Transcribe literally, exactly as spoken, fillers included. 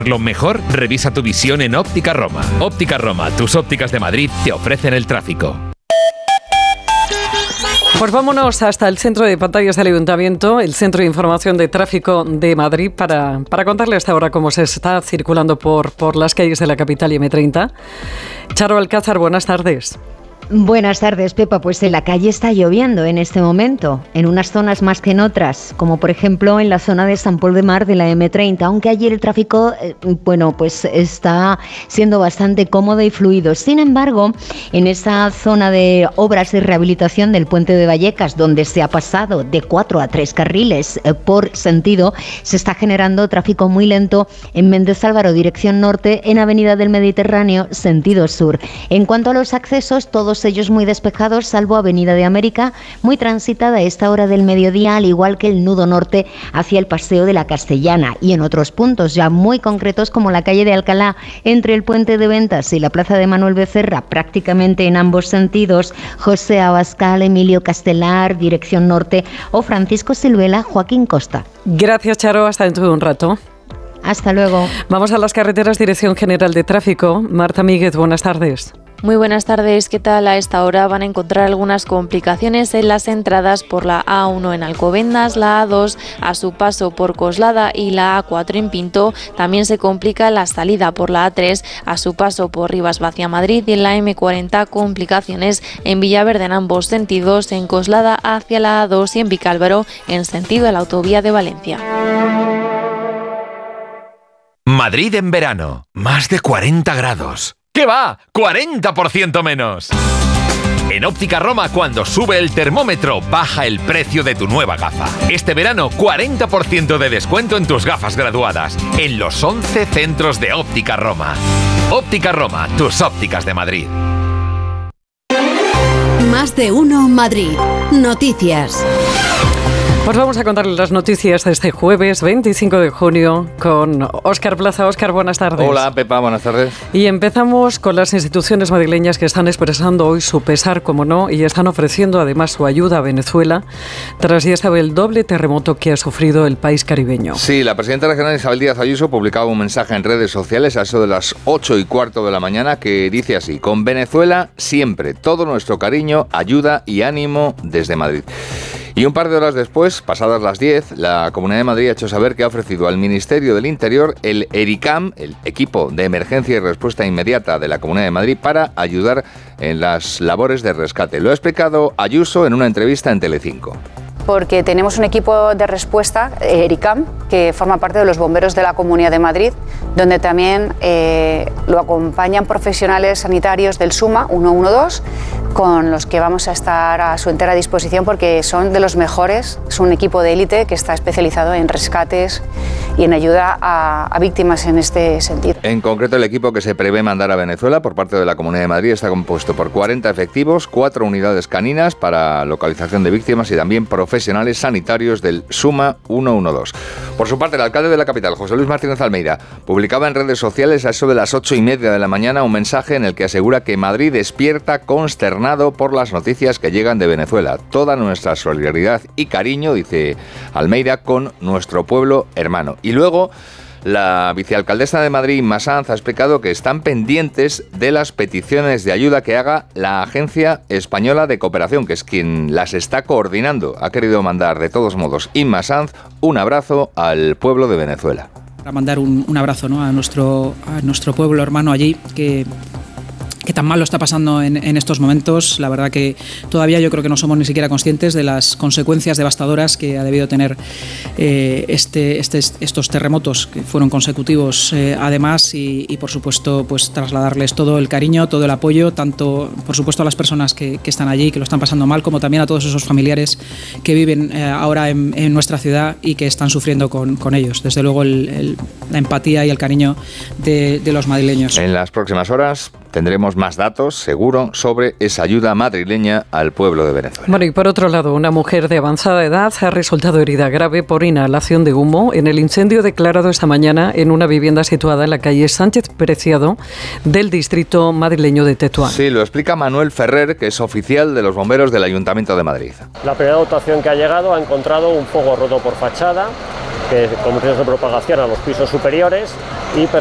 Lo mejor, revisa tu visión en Óptica Roma. Óptica Roma, tus ópticas de Madrid te ofrecen el tráfico. Pues vámonos hasta el centro de pantallas del Ayuntamiento, el Centro de Información de Tráfico de Madrid, para, para contarle hasta ahora cómo se está circulando por, por las calles de la capital y eme treinta. Charo Alcázar, buenas tardes. Buenas tardes, Pepa. Pues en la calle está lloviendo en este momento, en unas zonas más que en otras, como por ejemplo en la zona de San Pol de Mar de la eme treinta, aunque allí el tráfico, eh, bueno, pues está siendo bastante cómodo y fluido. Sin embargo, en esa zona de obras de rehabilitación del puente de Vallecas, donde se ha pasado de cuatro a tres carriles eh, por sentido, se está generando tráfico muy lento en Méndez Álvaro, dirección norte, en Avenida del Mediterráneo, sentido sur. En cuanto a los accesos, todos ellos muy despejados, salvo Avenida de América, muy transitada a esta hora del mediodía, al igual que el nudo norte hacia el Paseo de la Castellana, y en otros puntos ya muy concretos como la calle de Alcalá, entre el Puente de Ventas y la Plaza de Manuel Becerra, prácticamente en ambos sentidos, José Abascal, Emilio Castelar, dirección norte, o Francisco Silvela, Joaquín Costa. Gracias, Charo, hasta dentro de un rato. Hasta luego. Vamos a las carreteras, Dirección General de Tráfico. Marta Míguez, buenas tardes. Muy buenas tardes, ¿qué tal? A esta hora van a encontrar algunas complicaciones en las entradas por la A uno en Alcobendas, la A dos a su paso por Coslada y la A cuatro en Pinto. También se complica la salida por la A tres a su paso por Rivas hacia Madrid, y en la eme cuarenta complicaciones en Villaverde en ambos sentidos, en Coslada hacia la A dos y en Vicálvaro en sentido de la autovía de Valencia. Madrid en verano, más de cuarenta grados. ¿Qué va? ¡cuarenta por ciento menos! En Óptica Roma, cuando sube el termómetro, baja el precio de tu nueva gafa. Este verano, cuarenta por ciento de descuento en tus gafas graduadas, en los once centros de Óptica Roma. Óptica Roma, tus ópticas de Madrid. Más de uno Madrid. Noticias. Pues vamos a contarles las noticias de este jueves veinticinco de junio con Óscar Plaza. Óscar, buenas tardes. Hola, Pepa, buenas tardes. Y empezamos con las instituciones madrileñas que están expresando hoy su pesar, como no, y están ofreciendo además su ayuda a Venezuela tras ya sabe el doble terremoto que ha sufrido el país caribeño. Sí, la presidenta regional Isabel Díaz Ayuso publicaba un mensaje en redes sociales a eso de las ocho y cuarto de la mañana que dice así: con Venezuela siempre, todo nuestro cariño, ayuda y ánimo desde Madrid. Y un par de horas después, pasadas las diez, la Comunidad de Madrid ha hecho saber que ha ofrecido al Ministerio del Interior el ERICAM, el equipo de emergencia y respuesta inmediata de la Comunidad de Madrid, para ayudar en las labores de rescate. Lo ha explicado Ayuso en una entrevista en Telecinco. Porque tenemos un equipo de respuesta, ERICAM, que forma parte de los bomberos de la Comunidad de Madrid, donde también eh, lo acompañan profesionales sanitarios del SUMA ciento doce, con los que vamos a estar a su entera disposición porque son de los mejores. Es un equipo de élite que está especializado en rescates y en ayuda a, a víctimas en este sentido. En concreto, el equipo que se prevé mandar a Venezuela por parte de la Comunidad de Madrid está compuesto por cuarenta efectivos, cuatro unidades caninas para localización de víctimas y también profesionales sanitarios del SUMA ciento doce. Por su parte, el alcalde de la capital, José Luis Martínez Almeida, publicaba en redes sociales a eso de las ocho y media de la mañana un mensaje en el que asegura que Madrid despierta consternado por las noticias que llegan de Venezuela. Toda nuestra solidaridad y cariño, dice Almeida, con nuestro pueblo hermano. Y luego, la vicealcaldesa de Madrid, Inma Sanz, ha explicado que están pendientes de las peticiones de ayuda que haga la Agencia Española de Cooperación, que es quien las está coordinando. Ha querido mandar, de todos modos, Inma Sanz, un abrazo al pueblo de Venezuela. Para mandar un, un abrazo, ¿no?, a nuestro, a nuestro pueblo hermano allí, que... que tan mal lo está pasando en, en estos momentos. La verdad que todavía yo creo que no somos ni siquiera conscientes de las consecuencias devastadoras que ha debido tener eh, este, este, estos terremotos que fueron consecutivos eh, además y, y por supuesto pues trasladarles todo el cariño, todo el apoyo, tanto por supuesto a las personas que, que están allí, que lo están pasando mal, como también a todos esos familiares que viven eh, ahora en, en nuestra ciudad y que están sufriendo con, con ellos. Desde luego el, el, la empatía y el cariño de, de los madrileños. En las próximas horas tendremos más datos, seguro, sobre esa ayuda madrileña al pueblo de Venezuela. Bueno, y por otro lado, una mujer de avanzada edad ha resultado herida grave por inhalación de humo en el incendio declarado esta mañana en una vivienda situada en la calle Sánchez Preciado del distrito madrileño de Tetuán. Sí, lo explica Manuel Ferrer, que es oficial de los bomberos del Ayuntamiento de Madrid. La primera dotación que ha llegado ha encontrado un fuego roto por fachada que con riesgo de propagación a los pisos superiores y